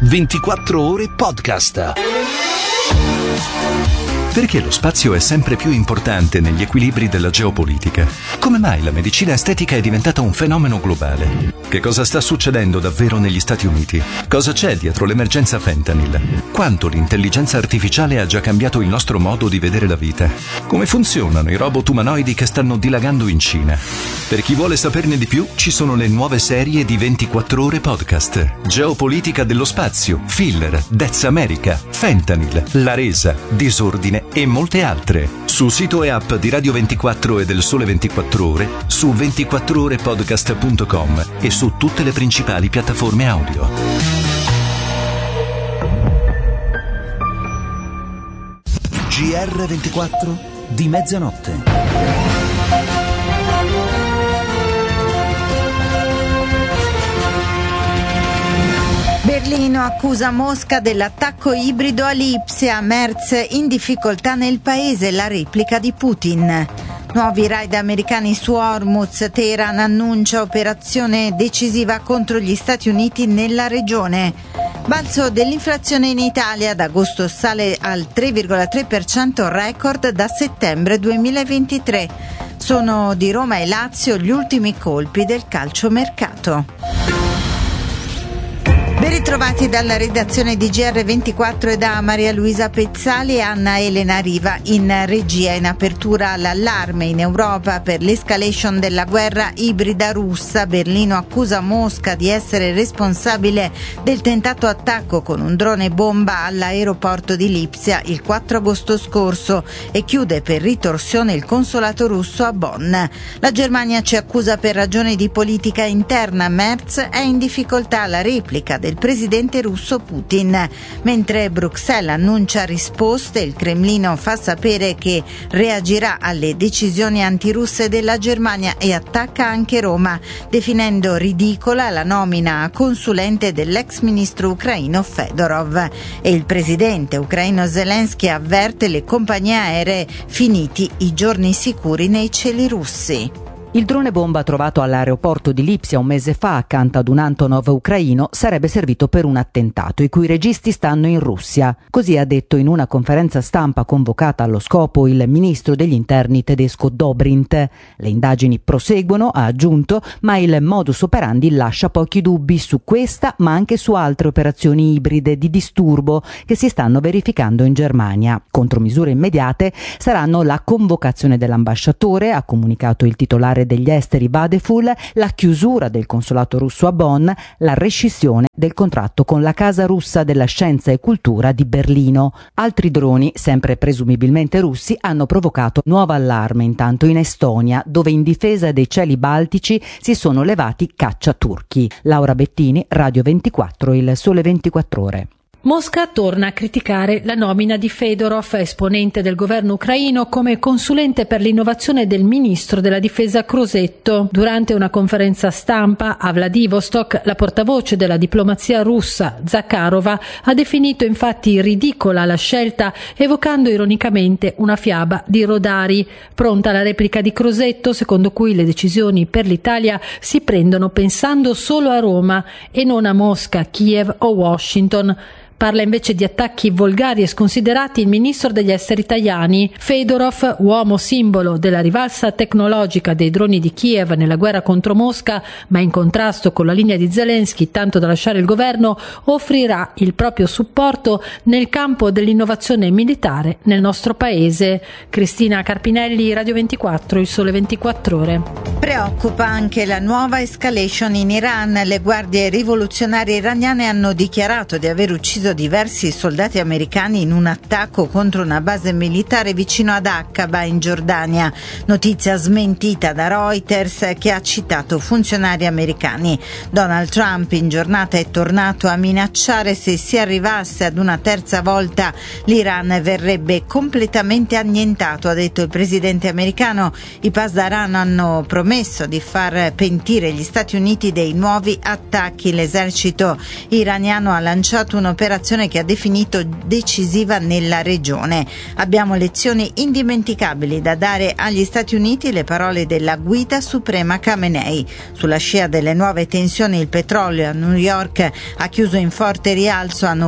24 ore podcast. Perché lo spazio è sempre più importante negli equilibri della geopolitica? Come mai la medicina estetica è diventata un fenomeno globale? Che cosa sta succedendo davvero negli Stati Uniti? Cosa c'è dietro l'emergenza fentanyl? Quanto l'intelligenza artificiale ha già cambiato il nostro modo di vedere la vita? Come funzionano i robot umanoidi che stanno dilagando in Cina? Per chi vuole saperne di più, ci sono le nuove serie di 24 ore podcast. Geopolitica dello spazio, filler, Death America, fentanyl, la resa, disordine e molte altre. Sul sito e app di Radio 24 e del Sole 24 Ore, su 24orepodcast.com e su tutte le principali piattaforme audio. GR24 di mezzanotte. Berlino accusa Mosca dell'attacco ibrido a Lipsia, Merz in difficoltà nel paese, la replica di Putin. Nuovi raid americani su Hormuz, Teheran annuncia operazione decisiva contro gli Stati Uniti nella regione. Balzo dell'inflazione in Italia, ad agosto sale al 3,3%, record da settembre 2023. Sono di Roma e Lazio gli ultimi colpi del calciomercato. Ben ritrovati dalla redazione di GR24 e da Maria Luisa Pezzali e Anna Elena Riva in regia. In apertura l'allarme in Europa per l'escalation della guerra ibrida russa. Berlino accusa Mosca di essere responsabile del tentato attacco con un drone bomba all'aeroporto di Lipsia il 4 agosto scorso e chiude per ritorsione il consolato russo a Bonn. La Germania ci accusa per ragioni di politica interna. Merz è in difficoltà, la replica del presidente russo Putin. Mentre Bruxelles annuncia risposte, il Cremlino fa sapere che reagirà alle decisioni antirusse della Germania e attacca anche Roma, definendo ridicola la nomina a consulente dell'ex ministro ucraino Fedorov. E il presidente ucraino Zelensky avverte le compagnie aeree: finiti i giorni sicuri nei cieli russi. Il drone bomba trovato all'aeroporto di Lipsia un mese fa accanto ad un Antonov ucraino sarebbe servito per un attentato, i cui registi stanno in Russia. Così ha detto in una conferenza stampa convocata allo scopo il ministro degli interni tedesco Dobrindt. Le indagini proseguono, ha aggiunto, ma il modus operandi lascia pochi dubbi su questa, ma anche su altre operazioni ibride di disturbo che si stanno verificando in Germania. Contromisure immediate saranno la convocazione dell'ambasciatore, ha comunicato il titolare degli esteri Vadeful, la chiusura del consolato russo a Bonn, la rescissione del contratto con la Casa Russa della Scienza e Cultura di Berlino. Altri droni, sempre presumibilmente russi, hanno provocato nuovo allarme intanto in Estonia, dove in difesa dei cieli baltici si sono levati cacciaturchi. Laura Bettini, Radio 24, il Sole 24 Ore. Mosca torna a criticare la nomina di Fedorov, esponente del governo ucraino, come consulente per l'innovazione del ministro della difesa Crosetto. Durante una conferenza stampa a Vladivostok, la portavoce della diplomazia russa, Zakharova, ha definito infatti ridicola la scelta, evocando ironicamente una fiaba di Rodari. Pronta la replica di Crosetto, secondo cui le decisioni per l'Italia si prendono pensando solo a Roma e non a Mosca, Kiev o Washington. Parla invece di attacchi volgari e sconsiderati il ministro degli esteri Tajani. Fedorov, uomo simbolo della rivalsa tecnologica dei droni di Kiev nella guerra contro Mosca, ma in contrasto con la linea di Zelensky tanto da lasciare il governo, offrirà il proprio supporto nel campo dell'innovazione militare nel nostro paese. Cristina Carpinelli, Radio 24, il Sole 24 Ore. Preoccupa anche la nuova escalation in Iran. Le guardie rivoluzionarie iraniane hanno dichiarato di aver ucciso diversi soldati americani in un attacco contro una base militare vicino ad Aqaba in Giordania, notizia smentita da Reuters che ha citato funzionari americani. Donald Trump in giornata è tornato a minacciare se si arrivasse ad una terza volta l'Iran verrebbe completamente annientato, ha detto il presidente americano. I Pasdaran hanno promesso di far pentire gli Stati Uniti dei nuovi attacchi. L'esercito iraniano ha lanciato un'operazione un'operazione che ha definito decisiva nella regione. Abbiamo lezioni indimenticabili da dare agli Stati Uniti, le parole della guida suprema Khamenei. Sulla scia delle nuove tensioni il petrolio a New York ha chiuso in forte rialzo a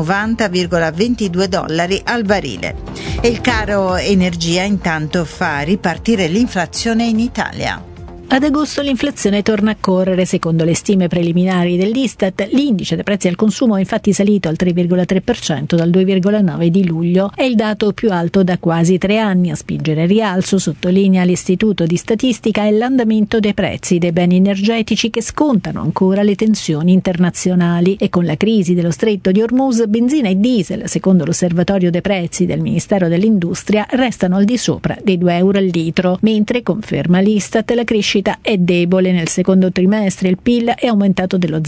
$90,22 al barile. E il caro energia intanto fa ripartire l'inflazione in Italia. Ad agosto l'inflazione torna a correre. Secondo le stime preliminari dell'Istat, l'indice dei prezzi al consumo è infatti salito al 3,3% dal 2,9% di luglio. È il dato più alto da quasi 3 anni. A spingere il rialzo, sottolinea l'Istituto di Statistica, è l'andamento dei prezzi dei beni energetici che scontano ancora le tensioni internazionali. E con la crisi dello stretto di Hormuz, benzina e diesel, secondo l'osservatorio dei prezzi del Ministero dell'Industria, restano al di sopra dei €2 al litro, mentre, conferma l'Istat, la crescita è debole. Nel secondo trimestre il PIL è aumentato dello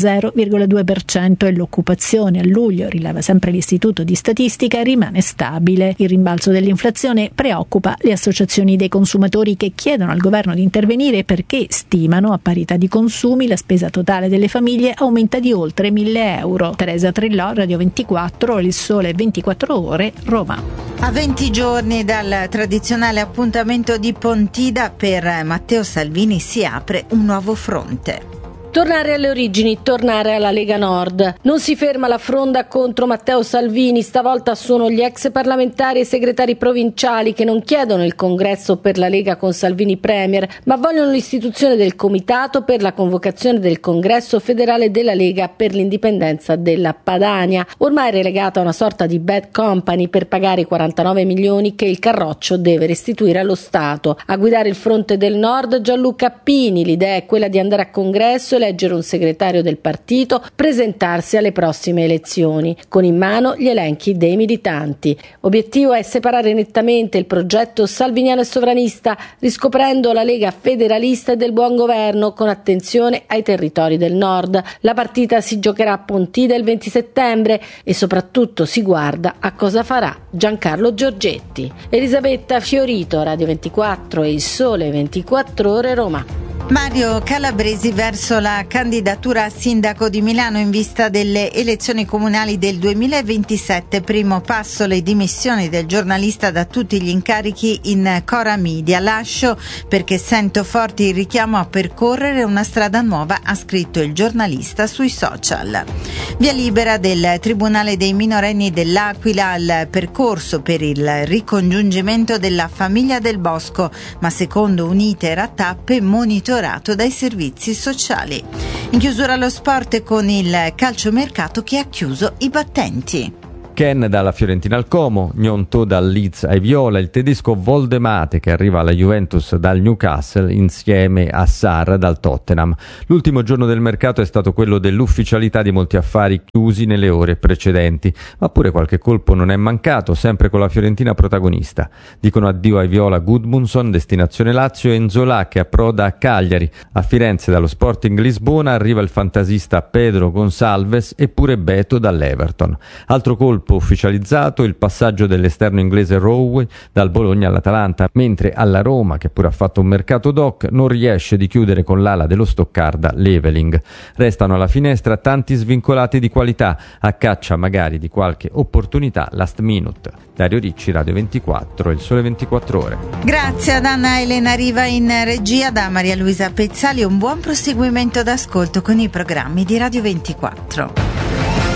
0,2% e l'occupazione a luglio, rileva sempre l'Istituto di Statistica, rimane stabile. Il rimbalzo dell'inflazione preoccupa le associazioni dei consumatori, che chiedono al governo di intervenire perché stimano, a parità di consumi, la spesa totale delle famiglie aumenta di oltre €1.000. Teresa Trillò, Radio 24, Il Sole 24 Ore, Roma. A 20 giorni dal tradizionale appuntamento di Pontida, per Matteo Salvini si apre un nuovo fronte. Tornare alle origini, tornare alla Lega Nord. Non si ferma la fronda contro Matteo Salvini, stavolta sono gli ex parlamentari e segretari provinciali che non chiedono il congresso per la Lega con Salvini premier, ma vogliono l'istituzione del comitato per la convocazione del congresso federale della Lega per l'indipendenza della Padania, ormai relegata a una sorta di bad company per pagare i 49 milioni che il Carroccio deve restituire allo Stato. A guidare il fronte del Nord Gianluca Pini, l'idea è quella di andare a congresso, eleggere un segretario del partito, presentarsi alle prossime elezioni, con in mano gli elenchi dei militanti. Obiettivo è separare nettamente il progetto salviniano e sovranista, riscoprendo la Lega federalista e del buon governo, con attenzione ai territori del Nord. La partita si giocherà a Pontida il 20 settembre e soprattutto si guarda a cosa farà Giancarlo Giorgetti. Elisabetta Fiorito, Radio 24 e Il Sole 24 Ore, Roma. Mario Calabresi verso la candidatura a sindaco di Milano in vista delle elezioni comunali del 2027. Primo passo le dimissioni del giornalista da tutti gli incarichi in Cora Media. Lascio perché sento forte il richiamo a percorrere una strada nuova, ha scritto il giornalista sui social. Via libera del Tribunale dei minorenni dell'Aquila al percorso per il ricongiungimento della famiglia Del Bosco, ma secondo un iter a tappe monitorato dai servizi sociali. In chiusura lo sport con il calciomercato che ha chiuso i battenti. Ken dalla Fiorentina al Como, Gnonto dal Leeds ai Viola, il tedesco Voldemate che arriva alla Juventus dal Newcastle insieme a Sarr dal Tottenham. L'ultimo giorno del mercato è stato quello dell'ufficialità di molti affari chiusi nelle ore precedenti, ma pure qualche colpo non è mancato, sempre con la Fiorentina protagonista. Dicono addio ai Viola Gudmundsson, destinazione Lazio, e Nzola che approda a Cagliari. A Firenze dallo Sporting Lisbona arriva il fantasista Pedro Gonçalves e pure Beto dall'Everton. Altro colpo ufficializzato il passaggio dell'esterno inglese Rowe dal Bologna all'Atalanta, mentre alla Roma, che pure ha fatto un mercato doc, non riesce di chiudere con l'ala dello Stoccarda Leveling. Restano alla finestra tanti svincolati di qualità, a caccia magari di qualche opportunità last minute. Dario Ricci, Radio 24, Il Sole 24 Ore. Grazie ad Anna Elena Riva in regia, da Maria Luisa Pezzali un buon proseguimento d'ascolto con i programmi di Radio 24.